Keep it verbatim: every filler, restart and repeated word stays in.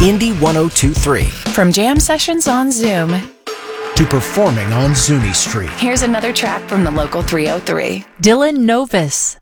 Indy one oh two point three. From jam sessions on Zoom, To performing on Zuni Street. here's another track from the local three oh three. Dylan Novus.